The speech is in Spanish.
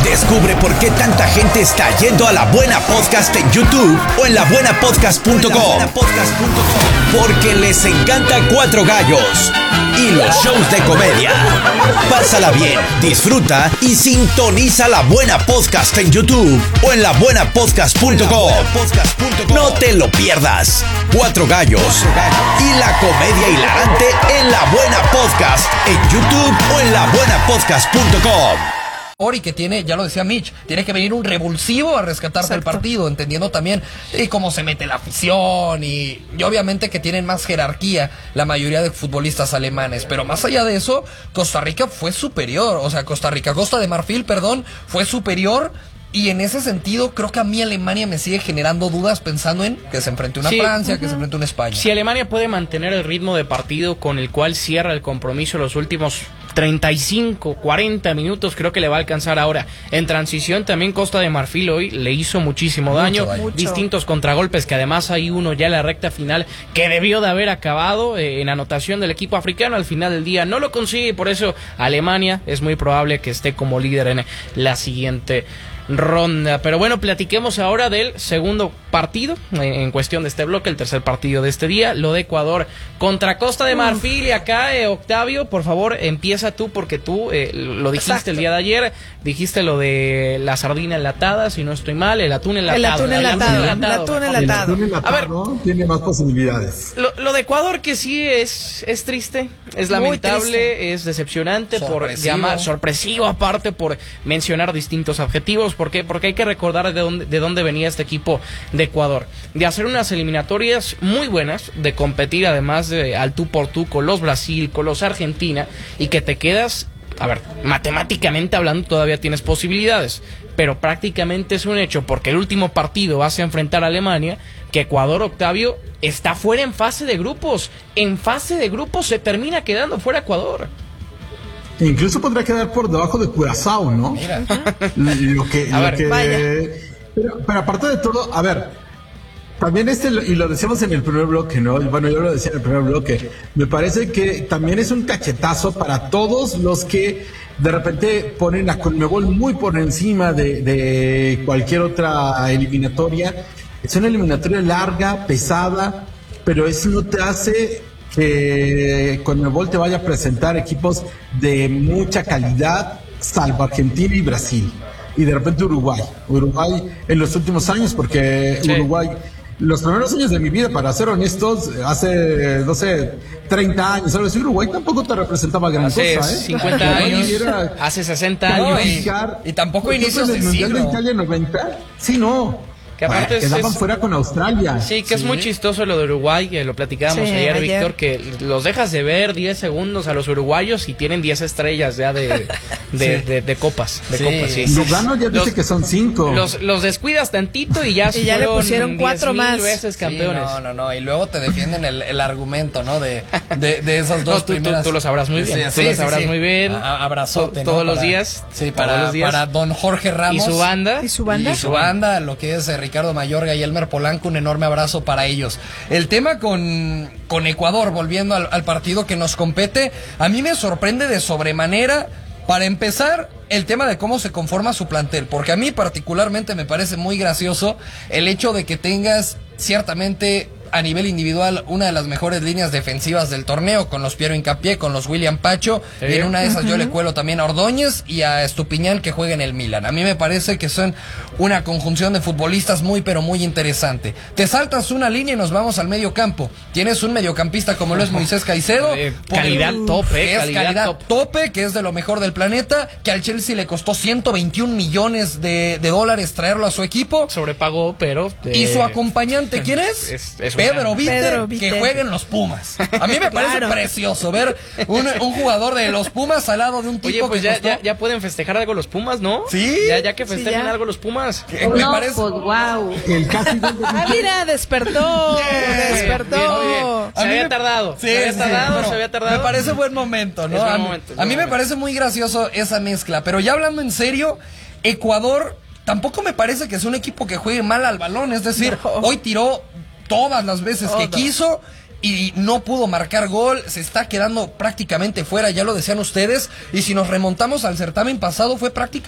Descubre por qué tanta gente está yendo a La Buena Podcast en YouTube o en labuenapodcast.com. Porque les encanta Cuatro Gallos y los shows de comedia. Pásala bien, disfruta y sintoniza La Buena Podcast en YouTube o en labuenapodcast.com. No te lo pierdas. Cuatro Gallos y la comedia hilarante en La Buena Podcast en YouTube o en labuenapodcast.com. Y que tiene, ya lo decía Mitch, tiene que venir un revulsivo a rescatarte el partido, entendiendo también cómo se mete la afición y obviamente que tienen más jerarquía la mayoría de futbolistas alemanes, pero más allá de eso, Costa de Marfil, fue superior. Y en ese sentido, creo que a mí Alemania me sigue generando dudas pensando en que se enfrente a una Francia, que se enfrente a una España. Si Alemania puede mantener el ritmo de partido con el cual cierra el compromiso los últimos 35, 40 minutos, creo que le va a alcanzar ahora. En transición también Costa de Marfil hoy le hizo muchísimo daño. Distintos contragolpes, que además hay uno ya en la recta final que debió de haber acabado en anotación del equipo africano. Al final del día no lo consigue, por eso Alemania es muy probable que esté como líder en la siguiente ronda. Pero bueno, platiquemos ahora del segundo partido en cuestión de este bloque, el tercer partido de este día, lo de Ecuador contra Costa de Marfil. Y acá, Octavio, por favor, empieza tú, porque tú lo dijiste. Exacto. El día de ayer, dijiste lo de la sardina enlatada, si no estoy mal, el atún enlatado. El atún enlatado. A ver, tiene más posibilidades. Lo de Ecuador, que sí es triste, es lamentable, triste. Es decepcionante, sorpresivo aparte, por mencionar distintos adjetivos. ¿Por qué? Porque hay que recordar de dónde venía este equipo de Ecuador, de hacer unas eliminatorias muy buenas, de competir además al tú por tú con los Brasil, con los Argentina, y que te quedas, a ver, matemáticamente hablando todavía tienes posibilidades, pero prácticamente es un hecho, porque el último partido vas a enfrentar a Alemania, que Ecuador, Octavio, está fuera en fase de grupos. En fase de grupos se termina quedando fuera Ecuador. Incluso podría quedar por debajo de Curazao, ¿no? Mira. Pero aparte de todo, a ver, también y lo decíamos en el primer bloque, ¿no? Bueno, yo lo decía en el primer bloque. Me parece que también es un cachetazo para todos los que de repente ponen a Conmebol muy por encima de cualquier otra eliminatoria. Es una eliminatoria larga, pesada, pero eso no te hace que Conmebol te vaya a presentar equipos de mucha calidad, salvo Argentina y Brasil, y de repente Uruguay en los últimos años, porque sí. Uruguay, los primeros años de mi vida, para ser honestos, hace, no sé, 30 años, ¿sabes? Uruguay tampoco te representaba gran cosa, ¿eh? 50 años, hace 60 años. Y tampoco inicios del Mundial de Italia 90, sí, no. Que aparte quedaban fuera con Australia. Sí, que es muy chistoso lo de Uruguay, que lo platicábamos ayer, Víctor, que los dejas de ver 10 segundos a los uruguayos y tienen 10 estrellas ya de copas. Lugano ya dice que son 5. Los descuidas tantito y ya le pusieron 4 más. Veces campeones. No, y luego te defienden el argumento, ¿no? De esas dos primeras. Tú lo sabrás muy bien. Tú lo sabrás muy bien. Abrazote, todos los días. Sí, para don Jorge Ramos. Y su banda, lo que es Ricardo Mayorga y Elmer Polanco, un enorme abrazo para ellos. El tema con Ecuador, volviendo al partido que nos compete, a mí me sorprende de sobremanera, para empezar, el tema de cómo se conforma su plantel, porque a mí particularmente me parece muy gracioso el hecho de que tengas ciertamente a nivel individual una de las mejores líneas defensivas del torneo, con los Piero Hincapié, con los William Pacho, y en una de esas yo le cuelo también a Ordóñez y a Estupiñán, que juega en el Milan. A mí me parece que son una conjunción de futbolistas muy pero muy interesante. Te saltas una línea y nos vamos al medio campo. Tienes un mediocampista como lo es Moisés Caicedo, calidad tope, calidad tope, que es de lo mejor del planeta, que al Chelsea le costó 121 millones de dólares traerlo a su equipo. Sobrepagó, pero... ¿Y su acompañante quién es? Pedro Vite, que juegue en los Pumas. A mí me parece precioso ver un jugador de los Pumas al lado de un tipo. Oye, pues ya pueden festejar algo los Pumas, ¿no? Sí. Ya que festejen algo los Pumas. Me parece. Pues, wow. Mira, despertó. Bien. Se había tardado. Se había tardado. Me parece buen momento, ¿no? A mí me parece muy gracioso esa mezcla. Pero ya hablando en serio, Ecuador tampoco me parece que sea un equipo que juegue mal al balón. Es decir, hoy tiró todas las veces que quiso y no pudo marcar gol, se está quedando prácticamente fuera, ya lo decían ustedes, y si nos remontamos al certamen pasado fue prácticamente